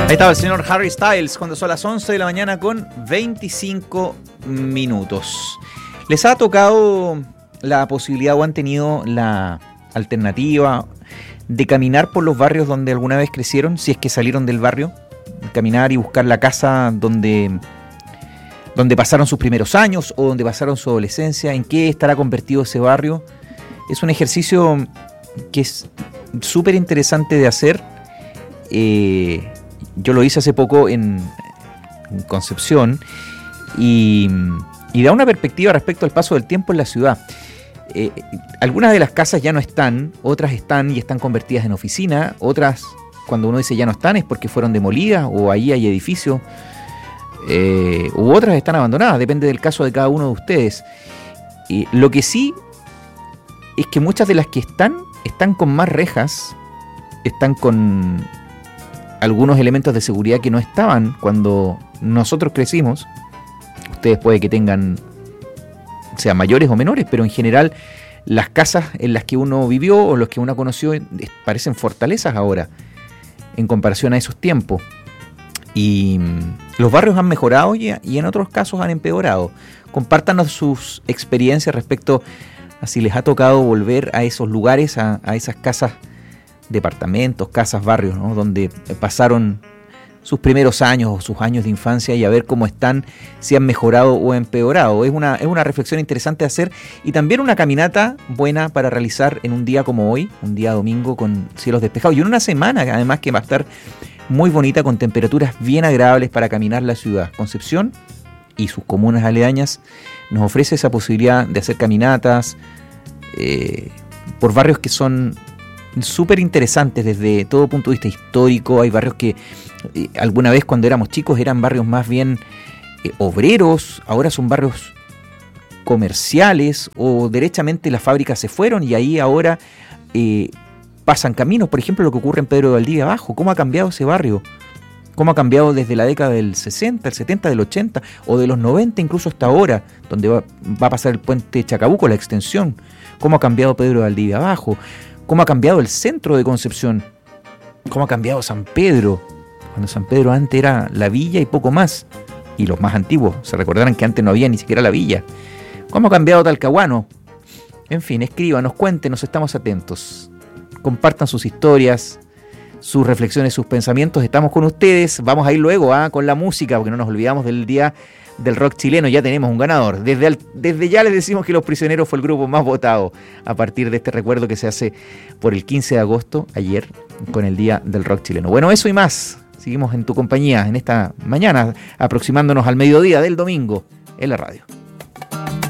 Ahí estaba el señor Harry Styles cuando son las 11 de la mañana con 25 minutos. ¿Les ha tocado la posibilidad o han tenido la alternativa de caminar por los barrios donde alguna vez crecieron, si es que salieron del barrio? Caminar y buscar la casa donde pasaron sus primeros años o donde pasaron su adolescencia. ¿En qué estará convertido ese barrio? Es un ejercicio que es súper interesante de hacer. Yo lo hice hace poco en Concepción y da una perspectiva respecto al paso del tiempo en la ciudad. Algunas de las casas ya no están, otras están y están convertidas en oficina, otras, cuando uno dice ya no están, es porque fueron demolidas o ahí hay edificios, u otras están abandonadas, depende del caso de cada uno de ustedes. Lo que sí es que muchas de las que están con más rejas, están con algunos elementos de seguridad que no estaban cuando nosotros crecimos. Ustedes puede que tengan, sean mayores o menores, pero en general las casas en las que uno vivió o los que uno conoció parecen fortalezas ahora en comparación a esos tiempos. Y los barrios han mejorado y en otros casos han empeorado. Compártanos sus experiencias respecto a si les ha tocado volver a esos lugares, a esas casas, departamentos, casas, barrios, ¿no?, donde pasaron sus primeros años o sus años de infancia, y a ver cómo están, si han mejorado o empeorado. Es una reflexión interesante de hacer y también una caminata buena para realizar en un día como hoy, un día domingo con cielos despejados y en una semana además que va a estar muy bonita con temperaturas bien agradables para caminar la ciudad. Concepción y sus comunas aledañas nos ofrece esa posibilidad de hacer caminatas por barrios que son súper interesantes desde todo punto de vista histórico. Hay barrios que alguna vez cuando éramos chicos eran barrios más bien obreros, ahora son barrios comerciales o derechamente las fábricas se fueron y ahí ahora pasan caminos. Por ejemplo, lo que ocurre en Pedro de Valdivia Abajo. ¿Cómo ha cambiado ese barrio? ¿Cómo ha cambiado desde la década del 60, el 70, del 80 o de los 90 incluso hasta ahora, donde va a pasar el puente Chacabuco, la extensión? ¿Cómo ha cambiado Pedro de Valdivia Abajo? ¿Cómo ha cambiado el centro de Concepción? ¿Cómo ha cambiado San Pedro? Cuando San Pedro antes era la villa y poco más. Y los más antiguos se recordarán que antes no había ni siquiera la villa. ¿Cómo ha cambiado Talcahuano? En fin, escríbanos, cuéntenos, estamos atentos. Compartan sus historias, sus reflexiones, sus pensamientos. Estamos con ustedes. Vamos a ir luego con la música, porque no nos olvidamos del Día del Rock Chileno. Ya tenemos un ganador. Desde ya les decimos que Los Prisioneros fue el grupo más votado a partir de este recuerdo que se hace por el 15 de agosto, ayer, con el Día del Rock Chileno. Bueno, eso y más. Seguimos en tu compañía en esta mañana, aproximándonos al mediodía del domingo en la radio.